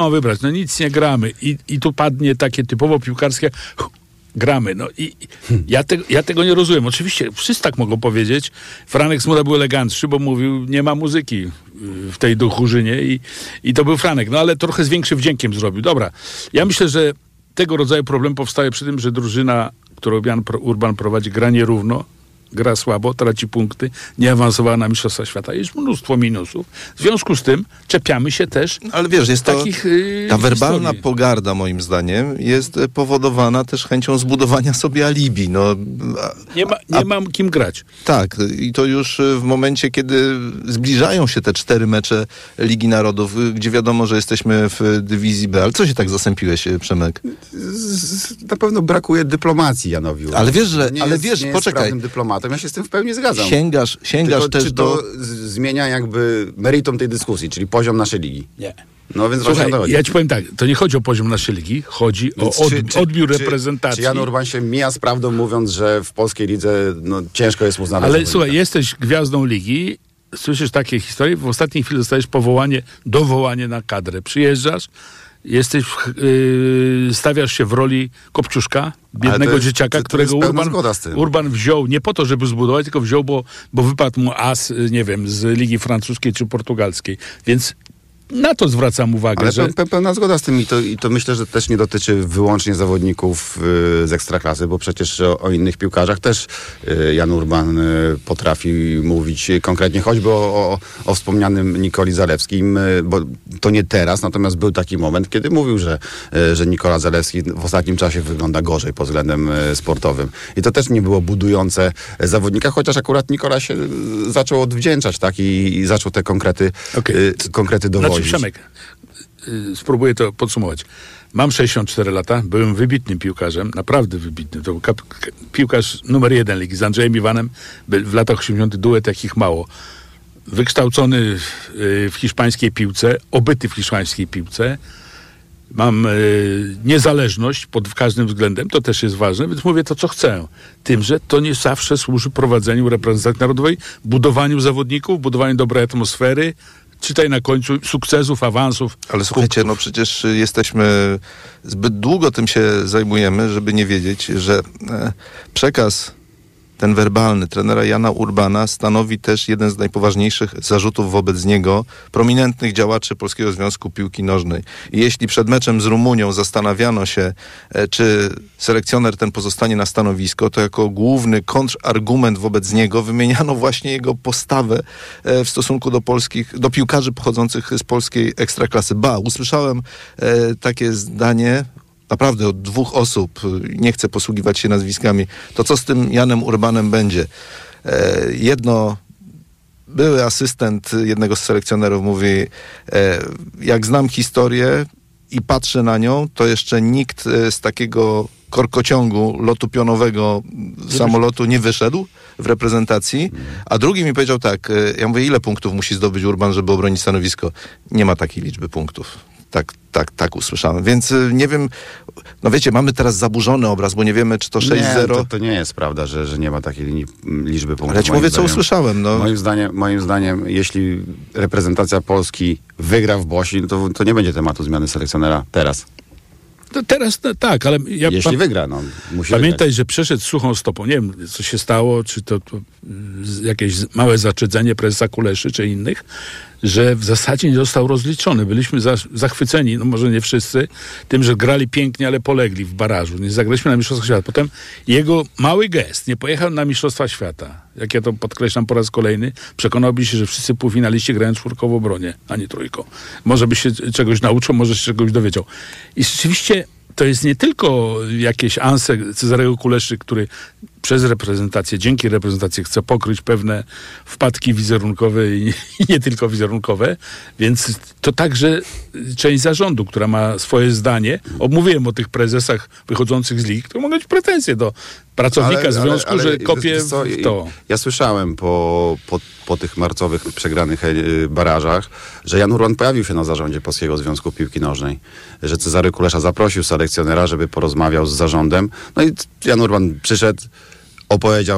mam wybrać? No nic nie gramy. I tu padnie takie typowo piłkarskie gramy. No i ja tego nie rozumiem. Oczywiście wszyscy tak mogą powiedzieć. Franek Smuda był elegantszy, bo mówił, nie ma muzyki w tej duchurzynie i to był Franek. No ale trochę z większym wdziękiem zrobił. Dobra. Ja myślę, że tego rodzaju problem powstaje przy tym, że drużyna, którą Jan Urban prowadzi, gra nierówno, gra słabo, traci punkty, nie awansowała na Mistrzostwa Świata. Jest mnóstwo minusów. W związku z tym czepiamy się też ale wiesz, jest takich ta werbalna historii. pogarda, moim zdaniem, jest powodowana też chęcią zbudowania sobie alibi. No, Nie mam kim grać. tak, i to już w momencie, kiedy zbliżają się te 4 mecze Ligi Narodów, gdzie wiadomo, że jesteśmy w dywizji B. Ale co się tak zasępiłeś, Przemek? Na pewno brakuje dyplomacji Janowi. Ale wiesz, że... Nie ale jest, wiesz, nie jest poczekaj. sprawnym dyplomatem. Ja się z tym w pełni zgadzam. Sięgasz Tylko, też czy do... to zmienia jakby meritum tej dyskusji, czyli poziom naszej ligi? Nie. No więc Słuchaj, właśnie o to chodzi. ja ci powiem tak, to nie chodzi o poziom naszej ligi, chodzi o odbiór reprezentacji. Czy Jan Urban się mija z prawdą, mówiąc, że w polskiej lidze ciężko jest mu znaleźć? Ale słuchaj, jesteś gwiazdą ligi, słyszysz takie historie, w ostatniej chwili dostajesz dowołanie na kadrę. Przyjeżdżasz, stawiasz się w roli Kopciuszka, biednego dzieciaka, którego Urban wziął nie po to, żeby zbudować, tylko wziął, bo wypadł mu as, nie wiem, z Ligi Francuskiej czy Portugalskiej. Więc na to zwracam uwagę. Ale że... pełna zgoda z tym i to myślę, że też nie dotyczy wyłącznie zawodników z Ekstraklasy, bo przecież o innych piłkarzach też Jan Urban potrafi mówić konkretnie, choćby o wspomnianym Nikoli Zalewskim, bo to nie teraz, natomiast był taki moment, kiedy mówił, że Nikola Zalewski w ostatnim czasie wygląda gorzej pod względem sportowym. I to też nie było budujące zawodnika, chociaż akurat Nikola się zaczął odwdzięczać, tak? I zaczął te konkrety dowodzić. Przemek, spróbuję to podsumować. Mam 64 lata, byłem wybitnym piłkarzem, naprawdę wybitnym. To był piłkarz numer 1 ligi z Andrzejem Iwanem, w latach 80. duet jakich mało. Wykształcony w hiszpańskiej piłce, obyty w hiszpańskiej piłce. Mam niezależność pod każdym względem, to też jest ważne, więc mówię to, co chcę. Tym, że to nie zawsze służy prowadzeniu reprezentacji narodowej, budowaniu zawodników, budowaniu dobrej atmosfery, czytaj na końcu sukcesów, awansów. Ale słuchajcie, no przecież jesteśmy, zbyt długo tym się zajmujemy, żeby nie wiedzieć, że przekaz ten werbalny trenera Jana Urbana stanowi też jeden z najpoważniejszych zarzutów wobec niego prominentnych działaczy Polskiego Związku Piłki Nożnej. I jeśli przed meczem z Rumunią zastanawiano się, czy selekcjoner ten pozostanie na stanowisko, to jako główny kontrargument wobec niego wymieniano właśnie jego postawę w stosunku do piłkarzy pochodzących z polskiej ekstraklasy. Usłyszałem takie zdanie, naprawdę od 2 osób, nie chcę posługiwać się nazwiskami, to co z tym Janem Urbanem będzie? Były asystent jednego z selekcjonerów mówi, jak znam historię i patrzę na nią, to jeszcze nikt z takiego korkociągu lotu pionowego samolotu nie wyszedł w reprezentacji, a drugi mi powiedział tak, ja mówię, ile punktów musi zdobyć Urban, żeby obronić stanowisko? Nie ma takiej liczby punktów. Tak usłyszałem. Więc nie wiem, no wiecie, mamy teraz zaburzony obraz, bo nie wiemy, czy to 6-0. Nie, to nie jest prawda, że nie ma takiej liczby punktów. Ale ja ci mówię, co usłyszałem. No. Moim zdaniem, jeśli reprezentacja Polski wygra w Bośni, to nie będzie tematu zmiany selekcjonera teraz. No teraz tak, ale jeśli wygra, musi pamiętaj, wygrać. że przeszedł suchą stopą. Nie wiem, co się stało, czy to jakieś małe zaczedzenie prezesa Kuleszy, czy innych, że w zasadzie nie został rozliczony. Byliśmy zachwyceni, no może nie wszyscy, tym, że grali pięknie, ale polegli w barażu. Nie zagraliśmy na Mistrzostwach Świata. Potem jego mały gest, nie pojechał na Mistrzostwa Świata. Jak ja to podkreślam po raz kolejny, przekonałby się, że wszyscy półfinaliści grają 4 w obronie, a nie 3. Może by się czegoś nauczył, może się czegoś dowiedział. I rzeczywiście to jest nie tylko jakieś anse Cezarego Kuleszy, który przez reprezentację, dzięki reprezentacji chce pokryć pewne wpadki wizerunkowe i nie tylko wizerunkowe, więc to także część zarządu, która ma swoje zdanie. Mówiłem o tych prezesach wychodzących z ligi, które mogą mieć pretensje do pracownika związku, że kopie w to. Ja słyszałem po tych marcowych przegranych barażach, że Jan Urban pojawił się na zarządzie Polskiego Związku Piłki Nożnej, że Cezary Kulesza zaprosił selekcjonera, żeby porozmawiał z zarządem. No i Jan Urban przyszedł, opowiedział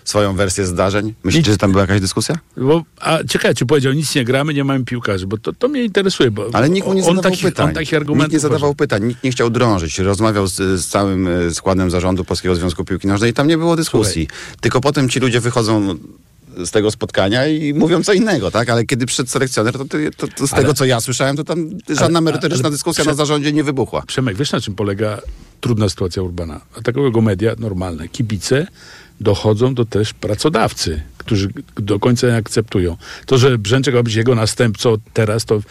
swoją wersję zdarzeń? Myślicie, że tam była jakaś dyskusja? A ciekawe, czy powiedział, nic nie gramy, nie mamy piłkarzy, bo to mnie interesuje. Bo ale nikt mu nie zadawał pytań. On taki argument nikt nie zadawał pytań, nikt nie chciał drążyć. Rozmawiał z całym składem zarządu Polskiego Związku Piłki Nożnej i tam nie było dyskusji. Tylko potem ci ludzie wychodzą z tego spotkania i mówią co innego, tak? Ale kiedy przyszedł selekcjoner, to z tego, co ja słyszałem, to tam żadna merytoryczna dyskusja na zarządzie nie wybuchła. Przemek, wiesz, na czym polega trudna sytuacja Urbana? A takiego media normalne. Kibice dochodzą do też pracodawcy, którzy do końca nie akceptują. To, że Brzęczek ma być jego następcą teraz, to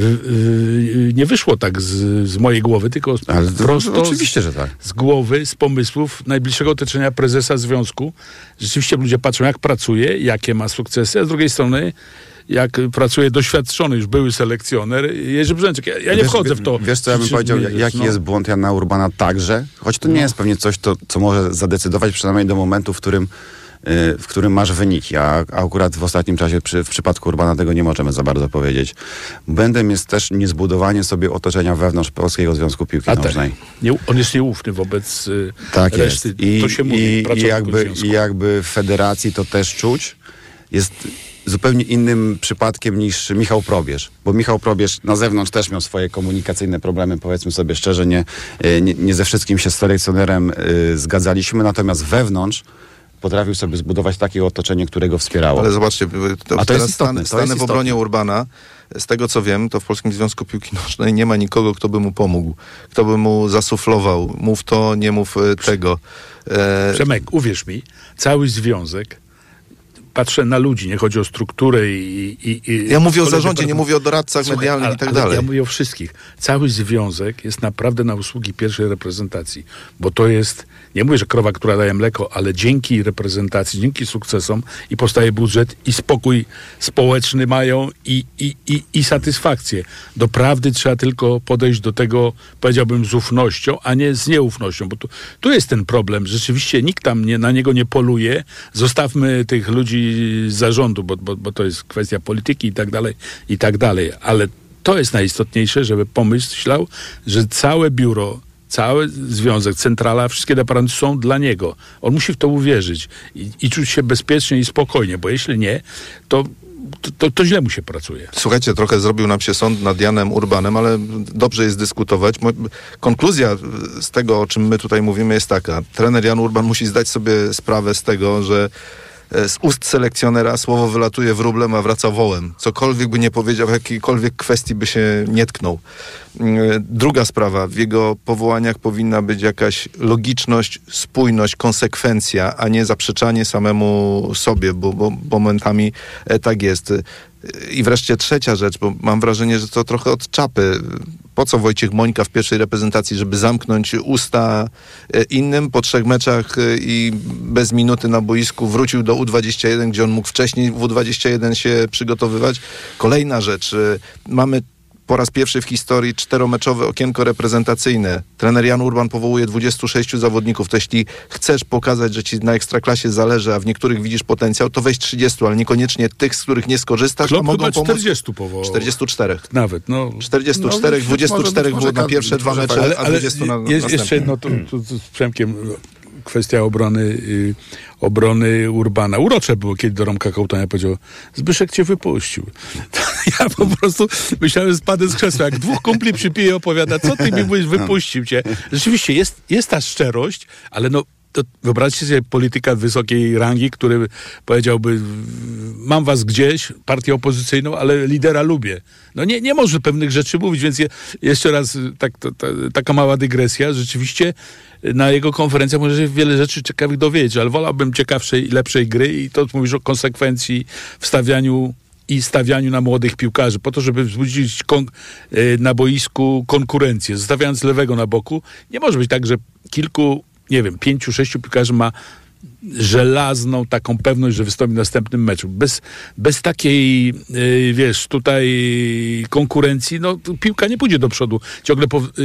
nie wyszło tak z mojej głowy, tylko prosto oczywiście, że tak. z głowy, z pomysłów najbliższego otoczenia prezesa związku. Rzeczywiście ludzie patrzą, jak pracuje, jakie ma sukcesy, a z drugiej strony jak pracuje doświadczony już były selekcjoner Jerzy Brzęczek. Ja nie wchodzę w to. Wiesz, co ja bym powiedział, jaki jest błąd Jana Urbana także, choć to nie jest pewnie coś, co może zadecydować przynajmniej do momentu, w którym masz wyniki, a akurat w ostatnim czasie w przypadku Urbana tego nie możemy za bardzo powiedzieć. Błędem jest też niezbudowanie sobie otoczenia wewnątrz Polskiego Związku Piłki Nożnej. On jest nieufny wobec tak reszty. Jest. To się mówi, I jakby w federacji to też czuć. Jest zupełnie innym przypadkiem niż Michał Probierz, bo Michał Probierz na zewnątrz też miał swoje komunikacyjne problemy, powiedzmy sobie szczerze, nie ze wszystkim się z selekcjonerem zgadzaliśmy, natomiast wewnątrz potrafił sobie zbudować takie otoczenie, które go wspierało. Ale zobaczcie, to jest istotne. Stanę w obronie Urbana. Z tego co wiem, to w Polskim Związku Piłki Nożnej nie ma nikogo, kto by mu pomógł, kto by mu zasuflował. Mów to, nie mów tego. Przemek, uwierz mi, cały związek, patrzę na ludzi, nie chodzi o strukturę ja mówię o zarządzie, nie mówię o doradcach medialnych i tak dalej. Ja mówię o wszystkich. Cały związek jest naprawdę na usługi pierwszej reprezentacji, bo to jest, nie mówię, że krowa, która daje mleko, ale dzięki reprezentacji, dzięki sukcesom i powstaje budżet i spokój społeczny mają i satysfakcję. Doprawdy trzeba tylko podejść do tego, powiedziałbym, z ufnością, a nie z nieufnością, bo tu jest ten problem. Rzeczywiście nikt tam na niego nie poluje. Zostawmy tych ludzi z zarządu, bo to jest kwestia polityki i tak dalej. Ale to jest najistotniejsze, żeby pomyślał, że całe biuro, cały związek, centrala, wszystkie departamenty są dla niego. On musi w to uwierzyć i czuć się bezpiecznie i spokojnie, bo jeśli nie, to źle mu się pracuje. Słuchajcie, trochę zrobił nam się sąd nad Janem Urbanem, ale dobrze jest dyskutować. Konkluzja z tego, o czym my tutaj mówimy, jest taka. Trener Jan Urban musi zdać sobie sprawę z tego, że z ust selekcjonera słowo wylatuje wróblem, a wraca wołem. Cokolwiek by nie powiedział, w jakiejkolwiek kwestii by się nie tknął. Druga sprawa, w jego powołaniach powinna być jakaś logiczność, spójność, konsekwencja, a nie zaprzeczanie samemu sobie, bo momentami tak jest. I wreszcie trzecia rzecz, bo mam wrażenie, że to trochę od czapy. Po co Wojciech Mońka w pierwszej reprezentacji, żeby zamknąć usta innym po 3 meczach i bez minuty na boisku wrócił do U21, gdzie on mógł wcześniej w U21 się przygotowywać. Kolejna rzecz. Mamy po raz pierwszy w historii 4-meczowe okienko reprezentacyjne. Trener Jan Urban powołuje 26 zawodników. To jeśli chcesz pokazać, że ci na Ekstraklasie zależy, a w niektórych widzisz potencjał, to weź 30, ale niekoniecznie tych, z których nie skorzystasz, Klub a mogą chyba pomóc. 40 powołał. 44. Nawet, 44, 24 było na pierwsze 2 mecze, a 20 na następne. Jeszcze jedno, to z Przemkiem kwestia obrony Urbana. Urocze było, kiedy do Romka Kołtania powiedział: Zbyszek cię wypuścił. Ja po prostu myślałem, że spadę z krzesła. Jak 2 kumpli przypije, opowiada, co ty mi mówisz, wypuścił cię. Rzeczywiście jest ta szczerość, ale to wyobraźcie sobie polityka wysokiej rangi, który powiedziałby: mam was gdzieś, partię opozycyjną, ale lidera lubię. Nie może pewnych rzeczy mówić, więc jeszcze raz taka mała dygresja. Rzeczywiście na jego konferencjach może się wiele rzeczy ciekawych dowiedzieć, ale wolałbym ciekawszej i lepszej gry i to mówisz o konsekwencji w stawianiu na młodych piłkarzy, po to, żeby wzbudzić na boisku konkurencję. Zostawiając lewego na boku, nie może być tak, że 5-6 piłkarzy ma żelazną taką pewność, że wystąpi w następnym meczu. Bez takiej, tutaj konkurencji, piłka nie pójdzie do przodu. Ciągle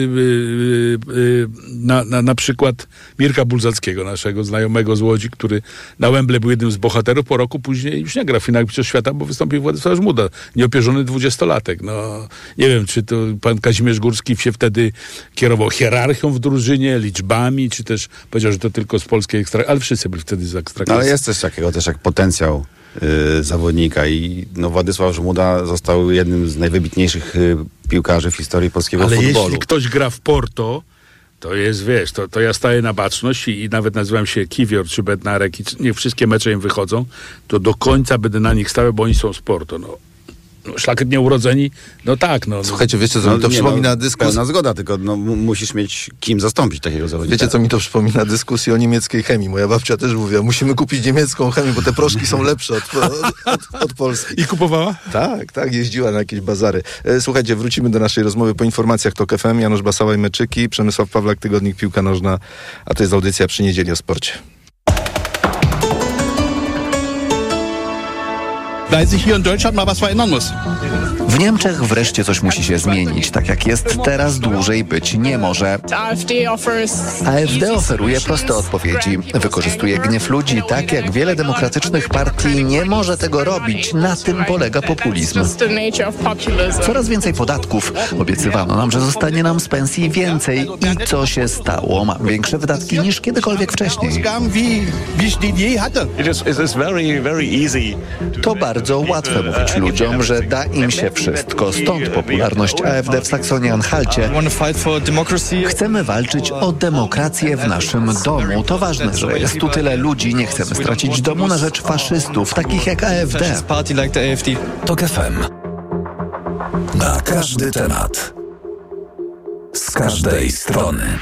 na przykład Mirka Bulzackiego, naszego znajomego z Łodzi, który na Wembley był jednym z bohaterów, po roku później już nie gra w finałach Mistrzostw Świata, bo wystąpił Władysław Żmuda, nieopierzony 20-latek. Nie wiem, czy to pan Kazimierz Górski się wtedy kierował hierarchią w drużynie, liczbami, czy też powiedział, że to tylko z polskiej ale wszyscy byli wtedy z Ekstraklasy. Ale jest coś takiego też jak potencjał zawodnika i Władysław Żmuda został jednym z najwybitniejszych piłkarzy w historii polskiego Ale futbolu. jeśli ktoś gra w Porto, to jest, wiesz, to ja staję na baczność i nawet nazywam się Kiwior czy Bednarek i niech wszystkie mecze im wychodzą, to do końca będę na nich stały, bo oni są z Porto. Szlachetnie urodzeni, tak. Słuchajcie, wiecie, co mi to przypomina dyskusję? Pełna zgoda, tylko musisz mieć kim zastąpić takiego zawodnika. Wiecie, co mi to przypomina? Dyskusję o niemieckiej chemii. Moja babcia też mówiła, musimy kupić niemiecką chemię, bo te proszki są lepsze od polskich. I kupowała? Tak, jeździła na jakieś bazary. Słuchajcie, wrócimy do naszej rozmowy po informacjach TOK FM. Janusz Basała i Meczyki, Przemysław Pawlak, Tygodnik Piłka Nożna, a to jest audycja Przy Niedzieli o sporcie. Weil sich hier in Deutschland mal was verändern muss. W Niemczech wreszcie coś musi się zmienić. Tak jak jest teraz, dłużej być nie może. AfD oferuje proste odpowiedzi. Wykorzystuje gniew ludzi tak, jak wiele demokratycznych partii nie może tego robić. Na tym polega populizm. Coraz więcej podatków. Obiecywano nam, że zostanie nam z pensji więcej. I co się stało? Mam większe wydatki niż kiedykolwiek wcześniej. To bardzo łatwe mówić ludziom, że da im się wszystko. Stąd popularność AfD w Saksonii-Anhalcie. Chcemy walczyć o demokrację w naszym domu. To ważne, że jest tu tyle ludzi. Nie chcemy stracić domu na rzecz faszystów, takich jak AfD. TOK FM. Na każdy temat. Z każdej strony.